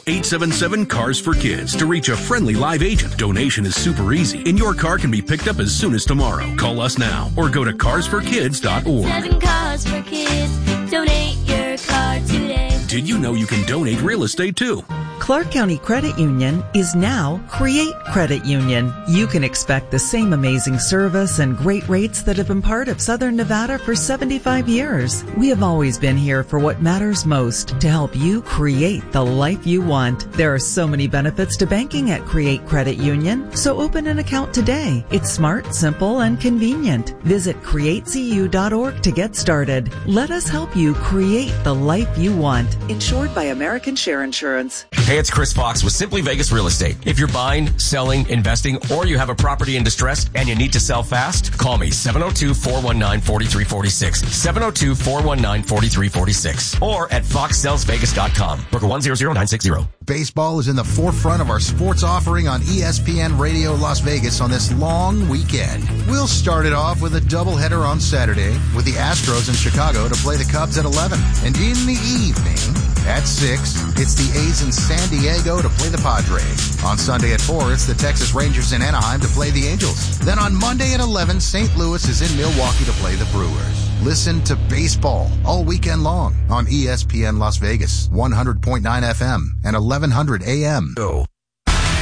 877-CARS-FOR-KIDS to reach a friendly live agent. Donation is super easy, and your car can be picked up as soon as tomorrow. Call us now or go to carsforkids.org. 7 Cars for Kids. Donate your car today. Did you know you can donate real estate too? Clark County Credit Union is now Create Credit Union. You can expect the same amazing service and great rates that have been part of Southern Nevada for 75 years. We have always been here for what matters most, to help you create the life you want. There are so many benefits to banking at Create Credit Union, so open an account today. It's smart, simple, and convenient. Visit createcu.org to get started. Let us help you create the life you want. Insured by American Share Insurance. Hey, it's Chris Fox with Simply Vegas Real Estate. If you're buying, selling, investing, or you have a property in distress and you need to sell fast, call me 702-419-4346. 702-419-4346. Or at foxsellsvegas.com. Broker 100960. Baseball is in the forefront of our sports offering on ESPN Radio Las Vegas on this long weekend. We'll start it off with a doubleheader on Saturday with the Astros in Chicago to play the Cubs at 11. And in the evening, at 6, it's the A's in San Diego to play the Padres. On Sunday at 4, it's the Texas Rangers in Anaheim to play the Angels. Then on Monday at 11, St. Louis is in Milwaukee to play the Brewers. Listen to baseball all weekend long on ESPN Las Vegas, 100.9 FM and 1100 AM. Go.